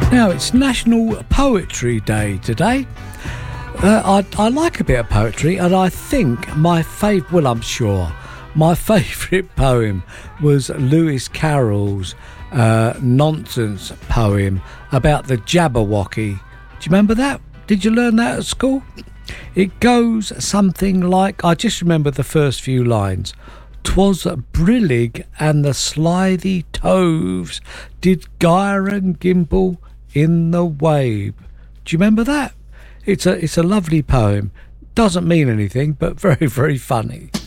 Now, it's National Poetry Day today. I like a bit of poetry, and I think I'm sure my favourite poem was Lewis Carroll's nonsense poem about the Jabberwocky. Do you remember that? Did you learn that at school? It goes something like, I just remember the first few lines. "'Twas brillig and the slithy toves did gyre and gimble in the wabe." Do you remember that? It's a lovely poem. Doesn't mean anything, but very, very funny.